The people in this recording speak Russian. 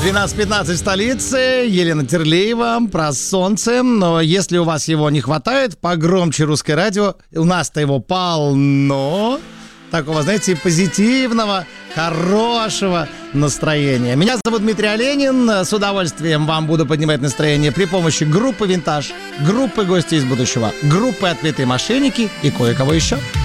12:15 в столице. Елена Терлеева про солнце. Но если у вас его не хватает, погромче русское радио. У нас-то его полно. Такого, знаете, позитивного, хорошего настроения. Меня зовут Дмитрий Оленин. С удовольствием вам буду поднимать настроение при помощи группы «Винтаж», группы «Гости из будущего», группы «Отпетые мошенники» и кое-кого еще.